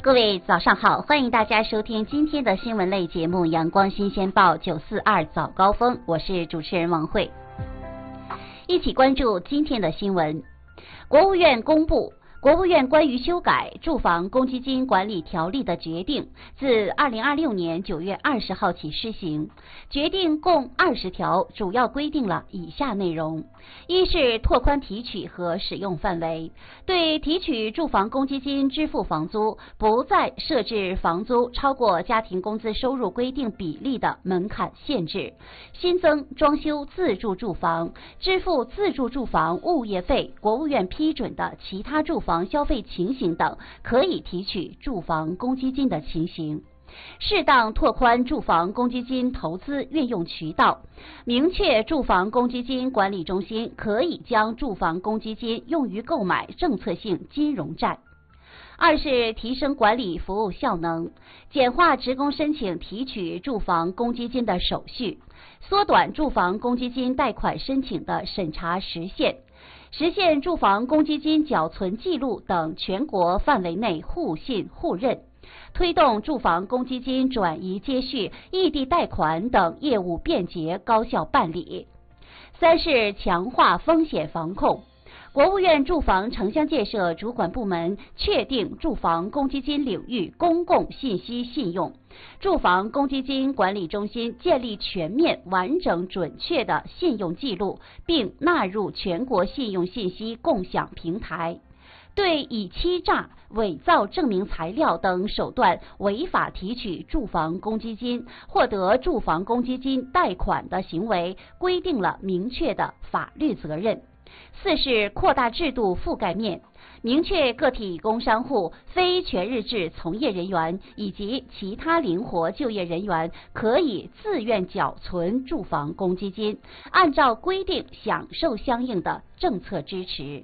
各位早上好，欢迎大家收听今天的新闻类节目《阳光新鲜报》942早高峰，我是主持人王慧。一起关注今天的新闻。国务院公布国务院关于修改住房公积金管理条例的决定，自2026年9月20号起施行。决定共20条，主要规定了以下内容：一是拓宽提取和使用范围，对提取住房公积金支付房租，不再设置房租超过家庭工资收入规定比例的门槛限制，新增装修自住住房、支付自住住房物业费、国务院批准的其他住房消费情形等可以提取住房公积金的情形，适当拓宽住房公积金投资运用渠道，明确住房公积金管理中心可以将住房公积金用于购买政策性金融债。二是提升管理服务效能，简化职工申请提取住房公积金的手续，缩短住房公积金贷款申请的审查时限，实现住房公积金缴存记录等全国范围内互信互认，推动住房公积金转移接续、异地贷款等业务便捷高效办理。三是强化风险防控，国务院住房城乡建设主管部门确定住房公积金领域公共信息信用，住房公积金管理中心建立全面、完整、准确的信用记录，并纳入全国信用信息共享平台。对以欺诈、伪造证明材料等手段违法提取住房公积金、获得住房公积金贷款的行为，规定了明确的法律责任。四是扩大制度覆盖面，明确个体工商户、非全日制从业人员以及其他灵活就业人员可以自愿缴存住房公积金，按照规定享受相应的政策支持。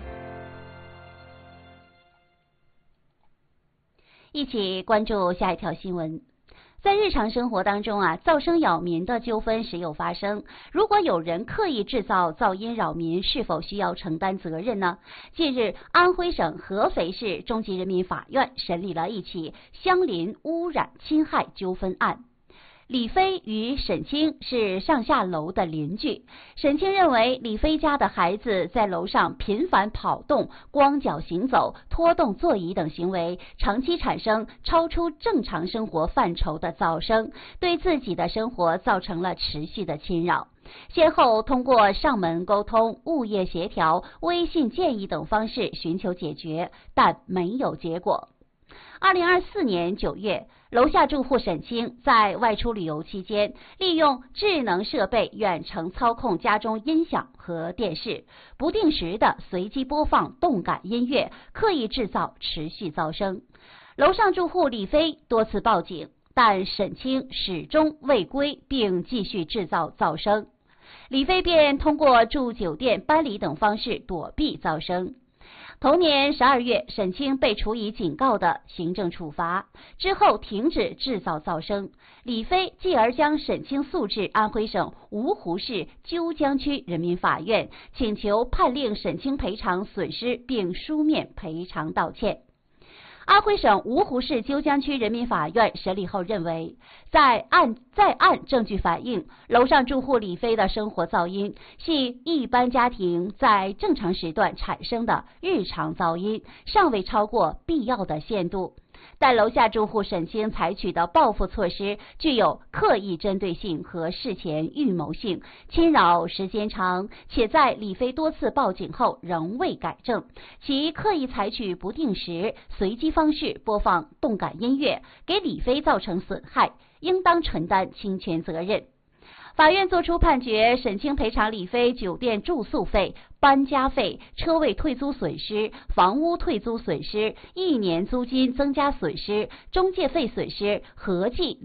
一起关注下一条新闻。在日常生活当中噪声扰民的纠纷时有发生，如果有人刻意制造噪音扰民，是否需要承担责任呢？近日，安徽省合肥市中级人民法院审理了一起相邻污染侵害纠纷案。李飞与沈清是上下楼的邻居，沈清认为李飞家的孩子在楼上频繁跑动、光脚行走、拖动座椅等行为，长期产生超出正常生活范畴的噪声，对自己的生活造成了持续的侵扰。先后通过上门沟通、物业协调、微信建议等方式寻求解决，但没有结果。2024年9月，楼下住户沈清在外出旅游期间，利用智能设备远程操控家中音响和电视，不定时的随机播放动感音乐，刻意制造持续噪声。楼上住户李飞多次报警，但沈清始终未归，并继续制造噪声。李飞便通过住酒店、搬离等方式躲避噪声。同年12月，沈清被处以警告的行政处罚，之后停止制造噪声。李飞继而将沈清诉至安徽省芜湖市鸠江区人民法院，请求判令沈清赔偿损失并书面赔偿道歉。安徽省芜湖市鸠江区人民法院审理后认为，在案证据反映，楼上住户李飞的生活噪音系一般家庭在正常时段产生的日常噪音，尚未超过必要的限度。但楼下住户沈清采取的报复措施具有刻意针对性和事前预谋性，侵扰时间长，且在李飞多次报警后仍未改正，其刻意采取不定时、随机方式播放动感音乐，给李飞造成损害，应当承担侵权责任。法院作出判决，沈清赔偿李飞酒店住宿费、搬家费、车位退租损失、房屋退租损失、1年租金增加损失、中介费损失合计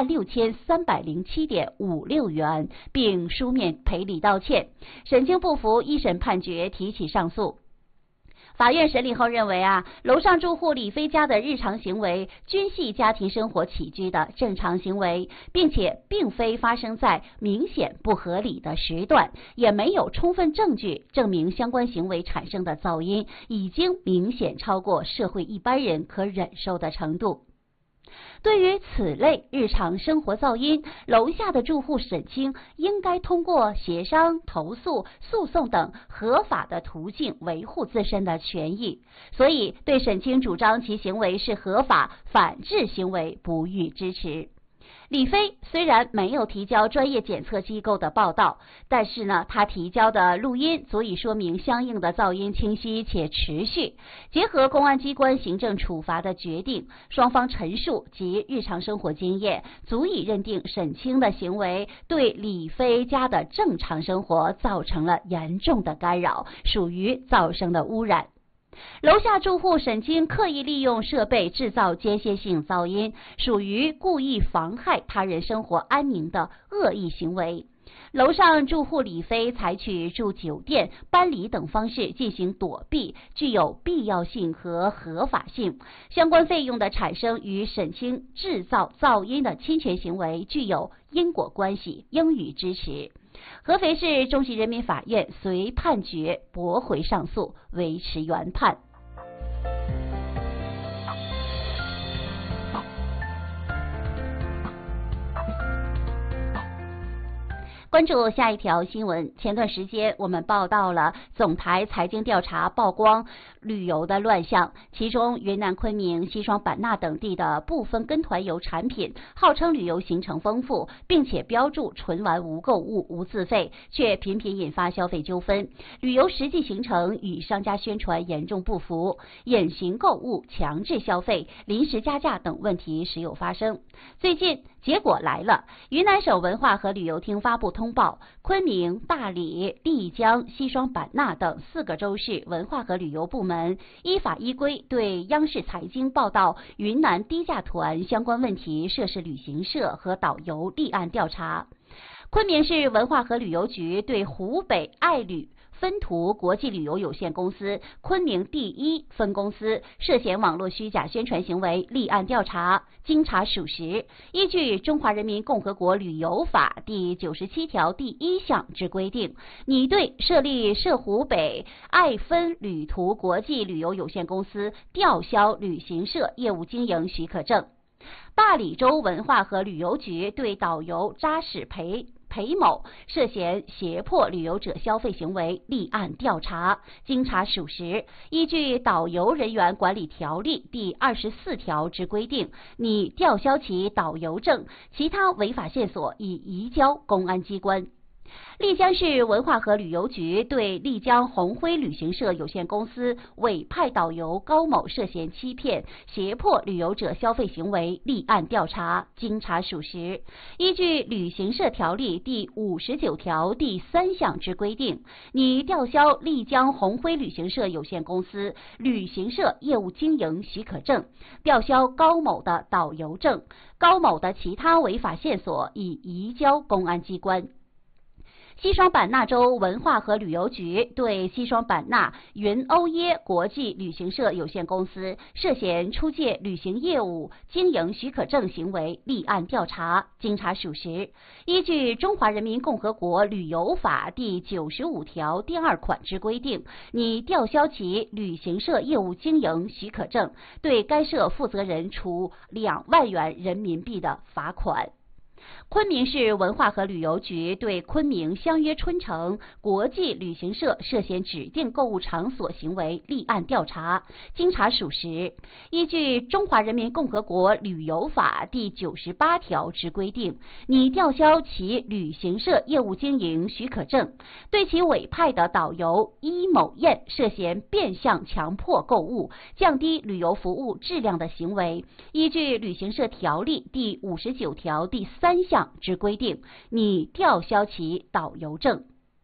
26307.56元，并书面赔礼道歉。沈清不服一审判决，提起上诉。 法院审理后认为楼上住户李飞家的日常行为均系家庭生活起居的正常行为，并且并非发生在明显不合理的时段，也没有充分证据证明相关行为产生的噪音已经明显超过社会一般人可忍受的程度。对于此类日常生活噪音，楼下的住户沈清应该通过协商、投诉、诉讼等合法的途径维护自身的权益，所以对沈清主张其行为是合法反制行为不予支持。李飞虽然没有提交专业检测机构的报道，但是他提交的录音足以说明相应的噪音清晰且持续。结合公安机关行政处罚的决定，双方陈述及日常生活经验，足以认定沈清的行为对李飞家的正常生活造成了严重的干扰，属于噪声的污染。楼下住户沈清刻意利用设备制造间歇性噪音，属于故意妨害他人生活安宁的恶意行为。楼上住户李飞采取住酒店、搬离等方式进行躲避，具有必要性和合法性。相关费用的产生与沈清制造噪音的侵权行为具有因果关系，应予支持。合肥市中级人民法院随判决驳回上诉，维持原判。关注下一条新闻。前段时间我们报道了总台财经调查曝光旅游的乱象，其中云南昆明、西双版纳等地的部分跟团游产品号称旅游行程丰富，并且标注纯玩无购物无自费，却频频引发消费纠纷。旅游实际行程与商家宣传严重不符，隐形购物、强制消费、临时加价等问题时有发生。最近结果来了，云南省文化和旅游厅发布通报，昆明、大理、丽江、西双版纳等4个州市文化和旅游部门依法依规对央视财经报道云南低价团相关问题涉事旅行社和导游立案调查。昆明市文化和旅游局对湖北爱旅分途国际旅游有限公司昆明第一分公司涉嫌网络虚假宣传行为立案调查，经查属实，依据《中华人民共和国旅游法》第97条第1项之规定，拟对设立涉湖北爱分旅途国际旅游有限公司吊销旅行社业务经营许可证。大理州文化和旅游局对导游扎史裴某涉嫌胁迫旅游者消费行为立案调查，经查属实，依据《导游人员管理条例》第24条之规定，拟吊销其导游证，其他违法线索已移交公安机关。丽江市文化和旅游局对丽江红辉旅行社有限公司委派导游高某涉嫌欺骗、胁迫旅游者消费行为立案调查，经查属实，依据旅行社条例第59条第3项之规定，拟吊销丽江红辉旅行社有限公司旅行社业务经营许可证，吊销高某的导游证，高某的其他违法线索已移交公安机关。西双版纳州文化和旅游局对西双版纳云欧耶国际旅行社有限公司涉嫌出借旅行业务经营许可证行为立案调查，经查属实，依据《中华人民共和国旅游法》第95条第2款之规定，拟吊销其旅行社业务经营许可证，对该社负责人处2万元人民币的罚款。昆明市文化和旅游局对昆明相约春城国际旅行社涉嫌指定购物场所行为立案调查，经查属实，依据《中华人民共和国旅游法》第98条之规定，拟吊销其旅行社业务经营许可证，对其委派的导游伊某燕涉嫌变相强迫购物、降低旅游服务质量的行为，依据旅行社条例第59条第3项之规定，拟吊销其导游证。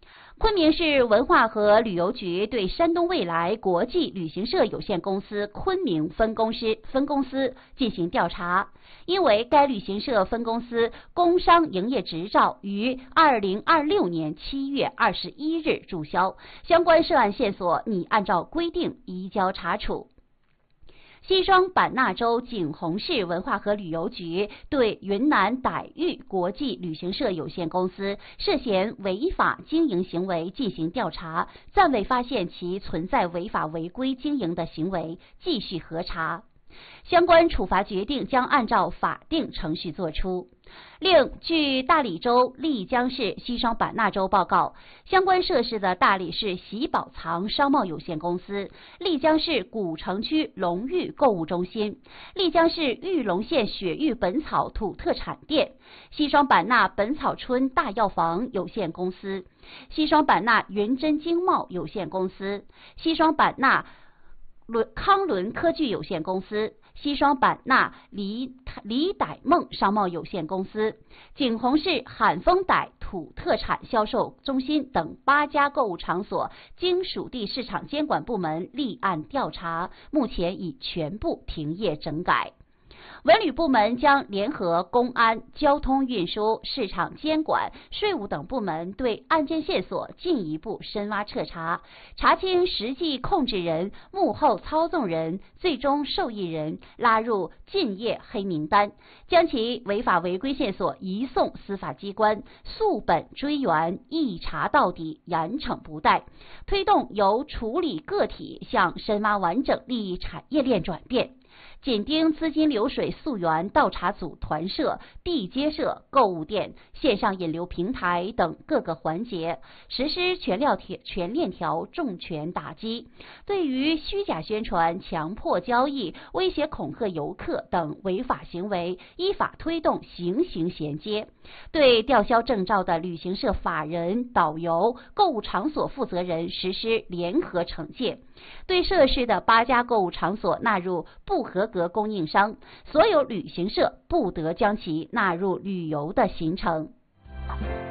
昆明市文化和旅游局对山东未来国际旅行社有限公司昆明分公司进行调查，因为该旅行社分公司工商营业执照于2026年7月21日注销，相关涉案线索拟按照规定移交查处。西双版纳州景洪市文化和旅游局对云南傣域国际旅行社有限公司涉嫌违法经营行为进行调查，暂未发现其存在违法违规经营的行为，继续核查。相关处罚决定将按照法定程序作出。另据大理州丽江市西双版纳州报告，相关涉事的大理市喜宝藏商贸有限公司、丽江市古城区龙玉购物中心、丽江市玉龙县雪域本草土特产店、西双版纳本草村大药房有限公司、西双版纳云臻经贸有限公司、西双版纳康伦科技有限公司、西双版纳李傣梦商贸有限公司、景洪市海丰傣土特产销售中心等8家购物场所，经属地市场监管部门立案调查，目前已全部停业整改。文旅部门将联合公安、交通运输、市场监管、税务等部门对案件线索进一步深挖彻查，查清实际控制人、幕后操纵人、最终受益人，拉入禁业黑名单，将其违法违规线索移送司法机关，溯本追源，一查到底，严惩不贷，推动由处理个体向深挖完整利益产业链转变。紧盯资金流水溯源倒查组团社、地接社、购物店、线上引流平台等各个环节，实施全链条重拳打击。对于虚假宣传、强迫交易、威胁恐吓游客等违法行为，依法推动行刑衔接。对吊销证照的旅行社法人、导游、购物场所负责人实施联合惩戒。对涉事的8家购物场所纳入不合格供应商，所有旅行社不得将其纳入旅游的行程。